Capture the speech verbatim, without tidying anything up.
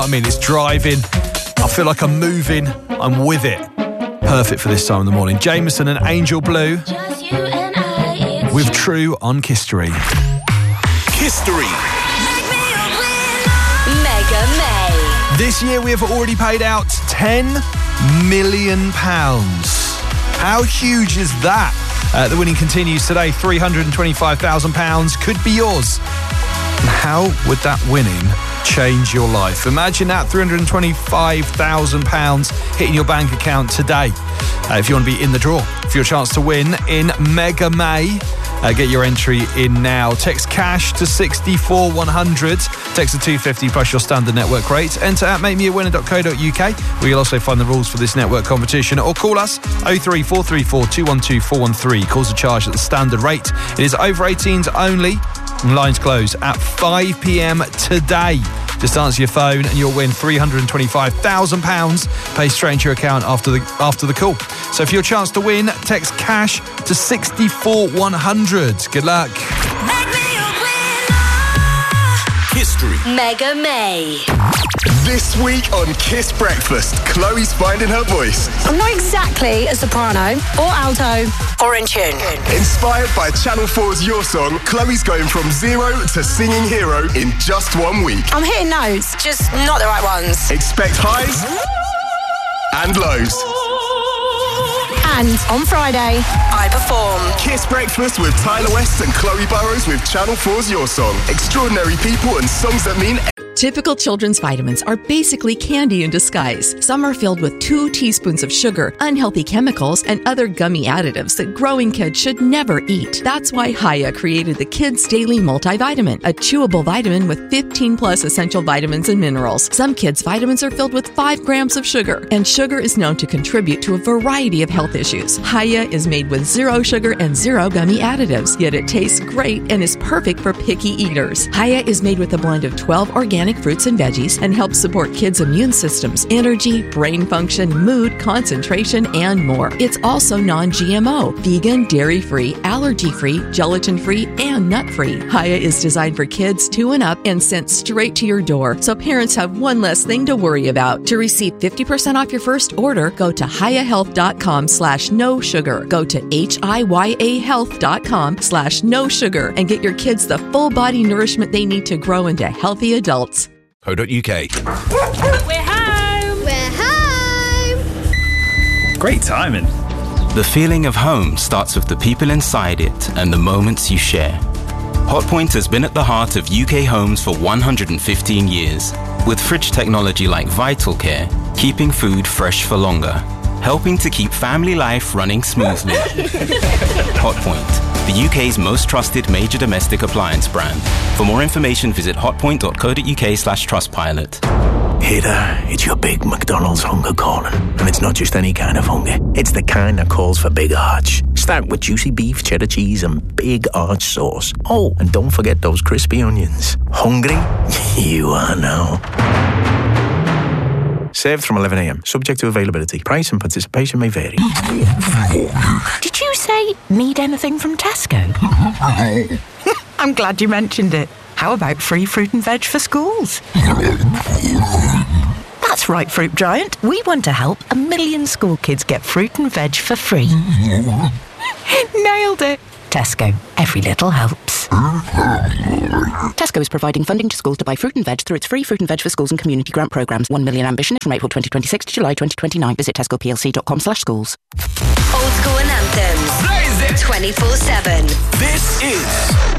I mean, it's driving. I feel like I'm moving. I'm with it. Perfect for this time of the morning. Jameson and Angel Blue with True on Kistery. Kistery. Mega May. This year we have already paid out ten million pounds. How huge is that? Uh, the winning continues today. three hundred twenty-five thousand pounds could be yours. How would that winning change your life? Imagine that three hundred twenty-five thousand pounds hitting your bank account today. Uh, if you want to be in the draw for your chance to win in Mega May, uh, get your entry in now. Text cash to sixty-four one hundred. Text to two fifty plus your standard network rate. Enter at make me a winner dot co dot uk, where you'll also find the rules for this network competition, or call us oh three four three four two one two four one three. Calls are charged at the standard rate. It is over eighteens only. Lines close at five p.m. today. Just answer your phone and you'll win three hundred twenty-five thousand pounds. Pay straight into your account after the after the call. So for your chance to win, text cash to sixty-four one hundred. Good luck. History. Mega May. This week on Kiss Breakfast, Chloe's finding her voice. I'm not exactly a soprano or alto or in tune. Inspired by Channel four's Your Song, Chloe's going from zero to singing hero in just one week. I'm hitting notes, just not the right ones. Expect highs and lows. And on Friday, I perform. Kiss Breakfast with Tyler West and Chloe Burrows with Channel four's Your Song. Extraordinary people and songs that mean... Typical children's vitamins are basically candy in disguise. Some are filled with two teaspoons of sugar, unhealthy chemicals, and other gummy additives that growing kids should never eat. That's why Hiya created the Kids Daily Multivitamin, a chewable vitamin with fifteen plus essential vitamins and minerals. Some kids' vitamins are filled with five grams of sugar, and sugar is known to contribute to a variety of health issues. Hiya is made with zero sugar and zero gummy additives, yet it tastes great and is perfect for picky eaters. Hiya is made with a blend of twelve organic fruits and veggies and helps support kids' immune systems, energy, brain function, mood, concentration, and more. It's also non-G M O, vegan, dairy-free, allergy-free, gelatin-free, and nut-free. Hiya is designed for kids two and up and sent straight to your door, so parents have one less thing to worry about. To receive fifty percent off your first order, go to hiyahealth.com slash no sugar. Go to H-I-Y-A health.com slash no sugar and get your kids the full body nourishment they need to grow into healthy adults. co dot uk. We're home! We're home! Great timing. The feeling of home starts with the people inside it and the moments you share. Hotpoint has been at the heart of U K homes for one hundred fifteen years, with fridge technology like Vital Care, keeping food fresh for longer, helping to keep family life running smoothly. Hotpoint, the U K's most trusted major domestic appliance brand. For more information, visit hotpoint dot co dot uk slash trustpilot. Hey there, it's your big McDonald's hunger calling. And it's not just any kind of hunger. It's the kind that calls for big arch. Start with juicy beef, cheddar cheese and big arch sauce. Oh, and don't forget those crispy onions. Hungry? You are now. Served from eleven a.m. Subject to availability. Price and participation may vary. Did you say need anything from Tesco? I'm glad you mentioned it. How about free fruit and veg for schools? That's right, Fruit Giant. We want to help a million school kids get fruit and veg for free. Nailed it. Tesco. Every little helps. Tesco is providing funding to schools to buy fruit and veg through its free Fruit and Veg for Schools and community grant programmes. One million ambition from April twenty twenty-six to July twenty twenty-nine. Visit tesco p l c dot com slash schools. Old school and anthems. twenty-four seven. This is